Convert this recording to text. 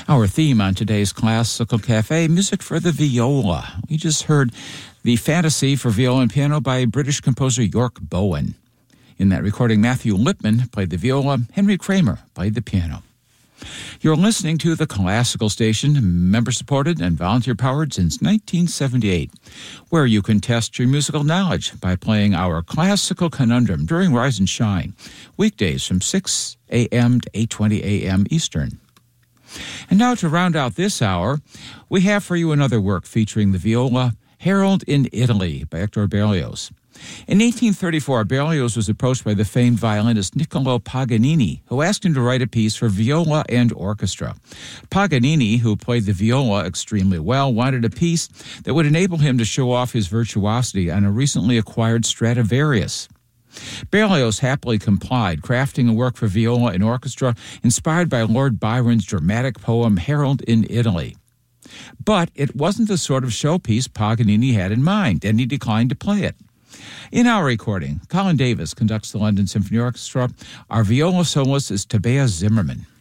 Our theme on today's Classical Cafe, music for the viola. We just heard the Fantasy for Viola and Piano by British composer York Bowen. In that recording, Matthew Lipman played the viola, Henry Kramer played the piano. You're listening to the Classical Station, member-supported and volunteer-powered since 1978, where you can test your musical knowledge by playing our Classical Conundrum during Rise and Shine, weekdays from 6 a.m. to 8:20 a.m. Eastern. And now to round out this hour, we have for you another work featuring the viola, Harold in Italy by Hector Berlioz. In 1834, Berlioz was approached by the famed violinist Niccolo Paganini, who asked him to write a piece for viola and orchestra. Paganini, who played the viola extremely well, wanted a piece that would enable him to show off his virtuosity on a recently acquired Stradivarius. Berlioz happily complied, crafting a work for viola and orchestra inspired by Lord Byron's dramatic poem Harold in Italy. But it wasn't the sort of showpiece Paganini had in mind, and he declined to play it. In our recording, Colin Davis conducts the London Symphony Orchestra. Our viola soloist is Tobias Zimmerman.